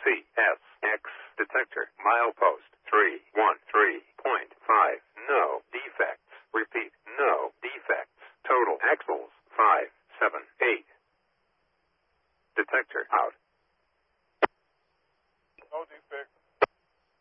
CSX detector. Milepost 313.5. No defects. Repeat, no defects. Total axles 578. Detector out.